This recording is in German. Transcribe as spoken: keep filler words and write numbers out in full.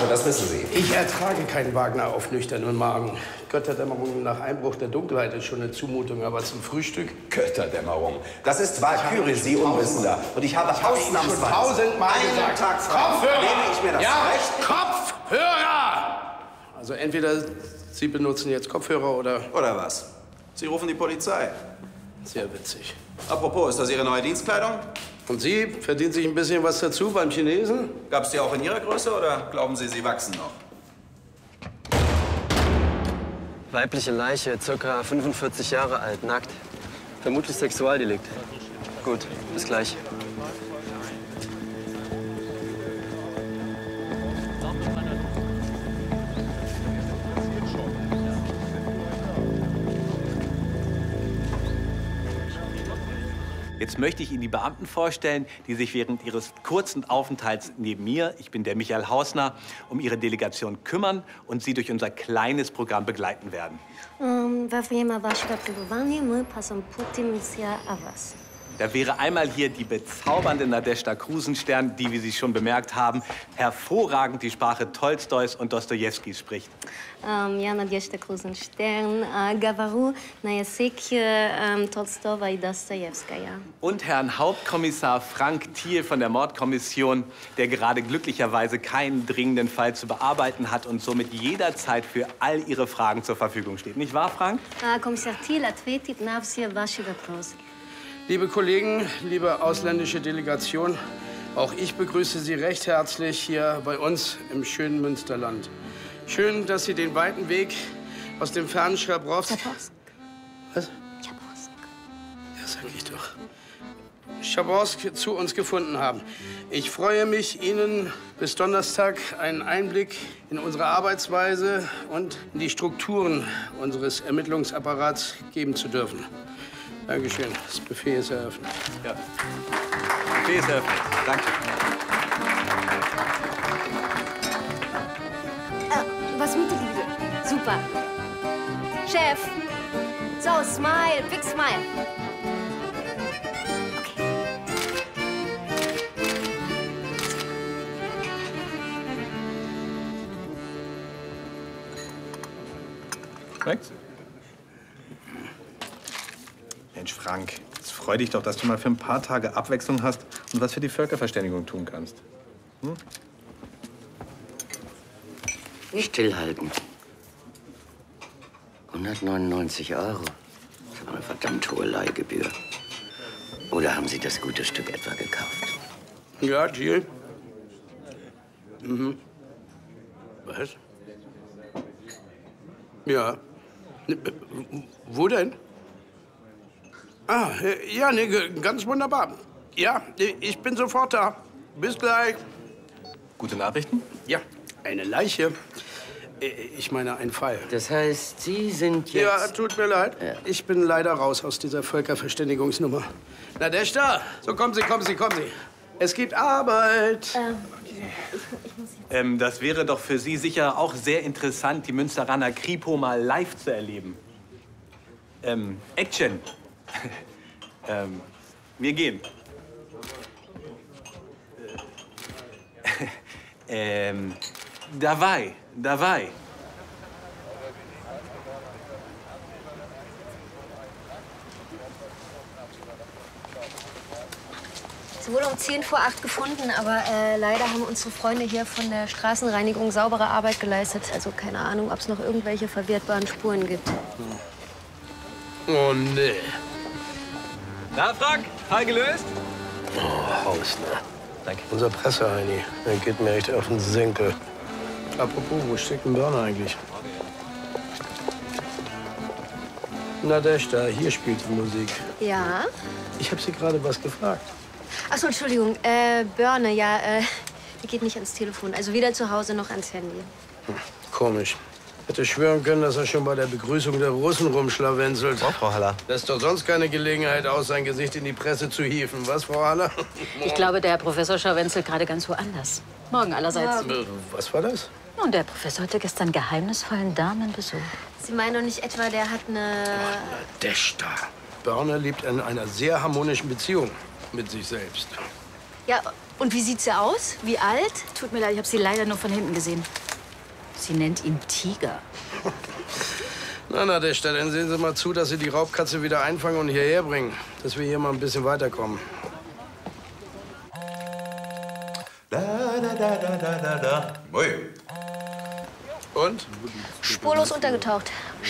Charge, das wissen Sie. Ich ertrage keinen Wagner auf nüchternen Magen. Götterdämmerung nach Einbruch der Dunkelheit ist schon eine Zumutung, aber zum Frühstück? Götterdämmerung. Das ist Valkyrie, Sie Unwissender. Und ich habe ausnahmsweise schon tausendmal einen gesagt. Tag frei. Kopfhörer! Nehme ich mir das ja, Recht? Kopfhörer! Also entweder Sie benutzen jetzt Kopfhörer oder... Oder was? Sie rufen die Polizei. Sehr witzig. Apropos, ist das Ihre neue Dienstkleidung? Und Sie, verdienen sich ein bisschen was dazu beim Chinesen? Gab es die auch in Ihrer Größe oder glauben Sie, sie wachsen noch? Weibliche Leiche, circa fünfundvierzig Jahre alt, nackt. Vermutlich Sexualdelikt. Gut, bis gleich. Jetzt möchte ich Ihnen die Beamten vorstellen, die sich während Ihres kurzen Aufenthalts neben mir, ich bin der Michael Hausner, um Ihre Delegation kümmern und Sie durch unser kleines Programm begleiten werden. Во время вашего пребывания мы посопутствуем миссия вас. Da wäre einmal hier die bezaubernde Nadezhda Krusenstern, die, wie Sie schon bemerkt haben, hervorragend die Sprache Tolstois und Dostojewskis spricht. Я Надежда Крузенштерн, говорю на языке Толстого и Достоевского. Und Herrn Hauptkommissar Frank Thiel von der Mordkommission, der gerade glücklicherweise keinen dringenden Fall zu bearbeiten hat und somit jederzeit für all Ihre Fragen zur Verfügung steht. Nicht wahr, Frank? Kommissar Thiel ответит на все ваши вопросы. Liebe Kollegen, liebe ausländische Delegation, auch ich begrüße Sie recht herzlich hier bei uns im schönen Münsterland. Schön, dass Sie den weiten Weg aus dem fernen Schabowsk... Schabowsk. Was? Schabowsk. Ja, sag ich doch. Schabowsk zu uns gefunden haben. Ich freue mich, Ihnen bis Donnerstag einen Einblick in unsere Arbeitsweise und in die Strukturen unseres Ermittlungsapparats geben zu dürfen. Dankeschön. Das Buffet ist eröffnet. Ja. Buffet ist eröffnet. Danke. Äh, was mit der Liebe? Super. Chef. So, smile, big smile. Okay. Rex? Mensch, Frank, jetzt freu dich doch, dass du mal für ein paar Tage Abwechslung hast und was für die Völkerverständigung tun kannst. Hm? Stillhalten. hundertneunundneunzig Euro. Das ist aber eine verdammt hohe Leihgebühr. Oder haben Sie das gute Stück etwa gekauft? Ja, Jill. Mhm. Was? Ja. Wo denn? Ah, ja, nee, ganz wunderbar. Ja, ich bin sofort da. Bis gleich. Gute Nachrichten? Ja, eine Leiche. Ich meine, ein Fall. Das heißt, Sie sind jetzt... Ja, tut mir leid. Ja. Ich bin leider raus aus dieser Völkerverständigungsnummer. Nadezhda, so kommen Sie, kommen Sie, kommen Sie. Es gibt Arbeit. Ähm, ich, ich muss jetzt... Ähm, das wäre doch für Sie sicher auch sehr interessant, die Münsteraner Kripo mal live zu erleben. Ähm, Action. ähm, wir gehen. ähm, Davai, Davai. Sie wurde um zehn vor acht gefunden, aber äh, leider haben unsere Freunde hier von der Straßenreinigung saubere Arbeit geleistet. Also keine Ahnung, ob es noch irgendwelche verwertbaren Spuren gibt. Oh, nee. Na, Frank, Fall gelöst? Oh, Hausner. Danke. Unser Presseheini, der geht mir echt auf den Senkel. Apropos, wo steckt ein Burner eigentlich? Nadezhda, hier spielt die Musik. Ja? Ich habe Sie gerade was gefragt. Ach so, Entschuldigung. Äh, Börne, ja, äh, die geht nicht ans Telefon. Also weder zu Hause noch ans Handy. Hm, komisch. Hätte schwören können, dass er schon bei der Begrüßung der Russen rumschlawenzelt. Oh, Frau Haller. Lässt doch sonst keine Gelegenheit aus, sein Gesicht in die Presse zu hieven. Was, Frau Haller? Ich glaube, der Herr Professor Scharwenzel gerade ganz woanders. Morgen allerseits. Ja. Was war das? Nun, der Professor hatte gestern geheimnisvollen Damenbesuch. Sie meinen doch nicht etwa, der hat eine... Nadezhda. Börner lebt in einer sehr harmonischen Beziehung mit sich selbst. Ja, Und wie sieht sie aus? Wie alt? Tut mir leid, ich habe sie leider nur von hinten gesehen. Sie nennt ihn Tiger. Na, na, der Stadt, dann sehen Sie mal zu, dass Sie die Raubkatze wieder einfangen und hierher bringen. Dass wir hier mal ein bisschen weiterkommen. Da, da, da, da, da, da, da. Ui. Und? Spurlos untergetaucht.